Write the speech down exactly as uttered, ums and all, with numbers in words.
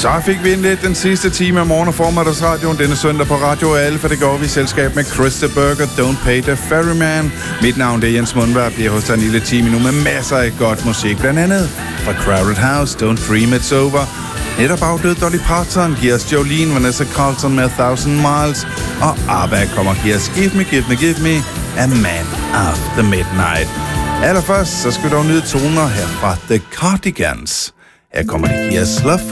Så fik vi indledt den sidste time af morgen- og formiddagsradioen denne søndag på Radio alle, for det går vi i selskab med Krista Berger, Don't Pay the Ferryman. Mit navn det er Jens Mundberg, bliver hos dig en lille time nu med masser af godt musik, blandt andet fra Crowded House, Don't Dream It's Over. Netop afdød Dolly Parton giver os Jolene, Vanessa Carlton med Thousand Miles, og ABBA kommer og giver os Give Me, Give Me, Give Me, A Man After Midnight. Allerførst så skal du dog nyde toner her fra The Cardigans. Her kommer de giver os Love